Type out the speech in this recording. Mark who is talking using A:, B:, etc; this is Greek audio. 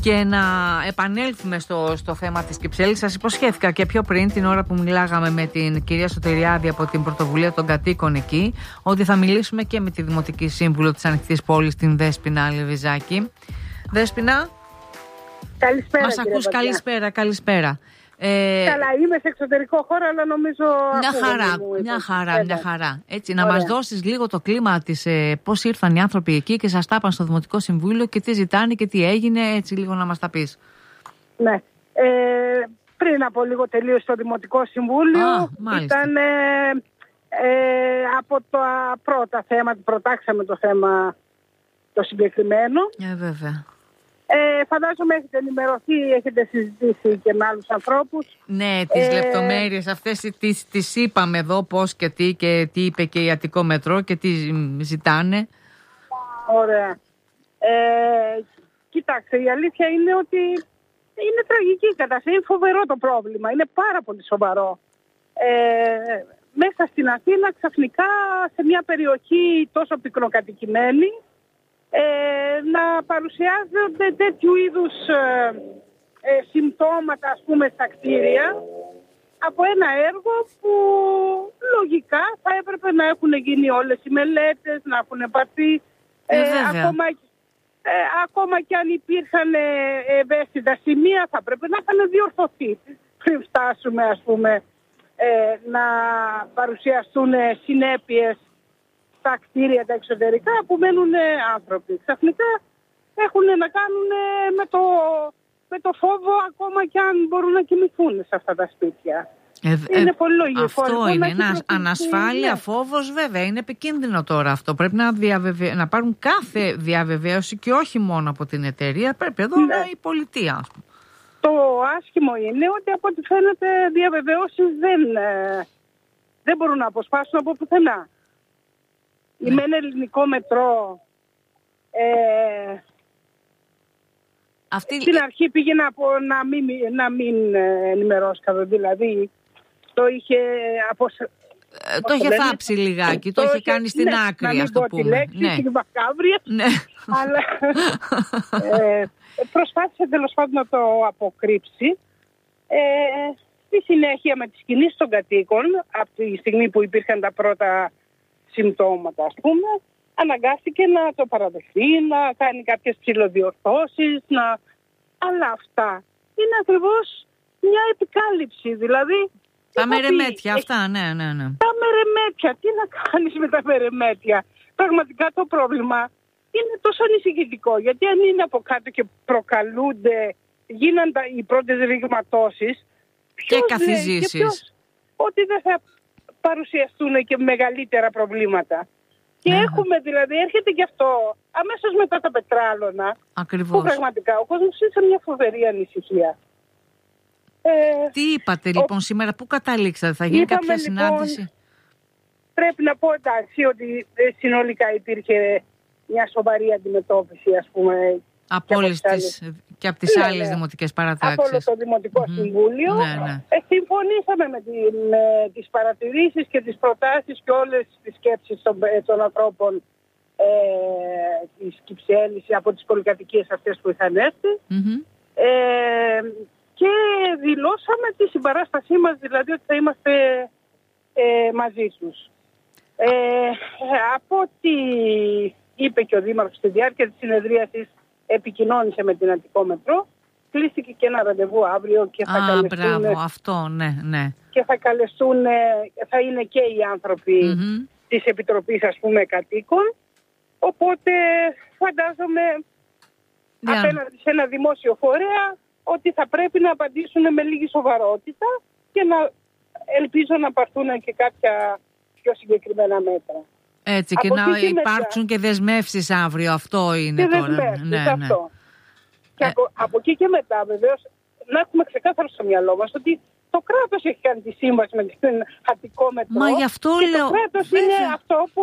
A: Και να επανέλθουμε στο θέμα της Κυψέλης. Σας υποσχέθηκα και πιο πριν, την ώρα που μιλάγαμε με την κυρία Σωτηριάδη από την Πρωτοβουλία των Κατοίκων εκεί, ότι θα μιλήσουμε και με τη Δημοτική Σύμβουλο της Ανοιχτής Πόλης, την Δέσποινα Λεβιζάκη. Δέσποινα,
B: καλησπέρα.
A: Μας ακούς? Καλησπέρα.
B: Καλά, είμαι σε εξωτερικό χώρο, αλλά νομίζω...
A: Μια χαρά. Έτσι, να μας δώσεις λίγο το κλίμα της, πώς ήρθαν οι άνθρωποι εκεί και σας τα είπαν στο Δημοτικό Συμβούλιο και τι ζητάνε και τι έγινε, έτσι λίγο να μας τα πεις.
B: Ναι. Πριν από λίγο τελείωσε το Δημοτικό Συμβούλιο. Ήταν από τα πρώτα θέματα, προτάξαμε το θέμα το συγκεκριμένο.
A: Βέβαια.
B: Φαντάζομαι έχετε ενημερωθεί, έχετε συζητήσει και με άλλους ανθρώπους.
A: Ναι, τις λεπτομέρειες αυτές τις είπαμε εδώ, πώς και τι είπε και η Αττικό Μετρό και τι ζητάνε.
B: Ωραία. Κοιτάξτε, η αλήθεια είναι ότι είναι τραγική η κατάσταση, είναι φοβερό το πρόβλημα, είναι πάρα πολύ σοβαρό. Μέσα στην Αθήνα ξαφνικά σε μια περιοχή τόσο πυκνοκατοικημένη να παρουσιάζονται τέτοιου είδους συμπτώματα, ας πούμε, στα κτίρια από ένα έργο που λογικά θα έπρεπε να έχουν γίνει όλες οι μελέτες, να έχουν πάρθει ακόμα και αν υπήρχαν ευαίσθητα σημεία θα πρέπει να είχαν διορθωθεί πριν φτάσουμε, ας πούμε, να παρουσιαστούν συνέπειες στα κτίρια τα εξωτερικά που μένουν άνθρωποι. Ξαφνικά έχουν να κάνουν με το φόβο ακόμα και αν μπορούν να κοιμηθούν σε αυτά τα σπίτια. Είναι πολύ λογικό.
A: Αυτό είναι ανασφάλεια, φόβος, βέβαια. Είναι επικίνδυνο τώρα αυτό. Πρέπει να πάρουν κάθε διαβεβαίωση και όχι μόνο από την εταιρεία. Πρέπει εδώ η πολιτεία, ας πούμε.
B: Το άσχημο είναι ότι από ό,τι φαίνεται διαβεβαιώσεις δεν μπορούν να αποσπάσουν από πουθενά. Η μεν ελληνικό μετρό στην αρχή πήγε να μην ενημερώσει καθόλου, δηλαδή το είχε
A: το είχε θάψει λιγάκι, το είχε κάνει στην άκρη, ας το πούμε.
B: Να μην πω τη λέξη, την μακάβρια, αλλά προσπάθησε τέλος πάντων να το αποκρύψει. Στη συνέχεια με τις κινήσεις των κατοίκων, από τη στιγμή που υπήρχαν τα πρώτα συμπτώματα, ας πούμε, αναγκάστηκε να το παραδεχθεί, να κάνει κάποιες ψηλοδιορθώσεις, αλλά αυτά είναι ακριβώς μια επικάλυψη, δηλαδή...
A: Τα μερεμέτια αυτά, ναι.
B: Τα μερεμέτια, τι να κάνεις με τα μερεμέτια. Πραγματικά το πρόβλημα είναι τόσο ανησυχητικό, γιατί αν είναι από κάτω και προκαλούνται, γίναν οι πρώτες ρηγματώσεις
A: και καθιζήσεις,
B: ότι δεν θα παρουσιαστούν και μεγαλύτερα προβλήματα. Και έχουμε δηλαδή, έρχεται και αυτό αμέσως μετά τα πετράλωνα.
A: Ακριβώς.
B: Που πραγματικά ο κόσμος είναι σε μια φοβερή ανησυχία.
A: Τι είπατε λοιπόν σήμερα, πού καταλήξατε, θα γίνει κάποια συνάντηση?
B: Λοιπόν, πρέπει να πω εντάξει ότι συνολικά υπήρχε μια σοβαρή αντιμετώπιση, ας πούμε,
A: από όλες και από τις άλλες δημοτικές παρατάξεις.
B: Από όλο το Δημοτικό Συμβούλιο. Συμφωνήσαμε με τις παρατηρήσεις και τις προτάσεις και όλες τις σκέψεις των ανθρώπων της Κυψέλης από τις πολυκατοικίες αυτές που είχαν έρθει. Και δηλώσαμε τη συμπαράστασή μας, δηλαδή ότι θα είμαστε μαζί τους. Από ό,τι είπε και ο Δήμαρχος στη διάρκεια της συνεδρίασης, επικοινώνησε με την Αττικό Μετρό, κλείστηκε και ένα ραντεβού αύριο και θα καλεστούν...
A: Μπράβο, αυτό, ναι.
B: Και θα καλεστούν, θα είναι και οι άνθρωποι της Επιτροπής, ας πούμε, Κατοίκων. Οπότε φαντάζομαι απέναντι σε ένα δημόσιο φορέα ότι θα πρέπει να απαντήσουν με λίγη σοβαρότητα και να ελπίζω να πάρθουν και κάποια πιο συγκεκριμένα μέτρα.
A: Έτσι, και να υπάρξουν και δεσμεύσεις αύριο, αυτό είναι
B: και
A: τώρα.
B: Αυτό. Και από εκεί και μετά βεβαίως να έχουμε ξεκάθαρο στο μυαλό μας ότι το κράτος έχει κάνει τη σύμβαση με την Αττικό Μετρό.
A: Μα γι' αυτό
B: και
A: λέω,
B: το κράτος είναι αυτό που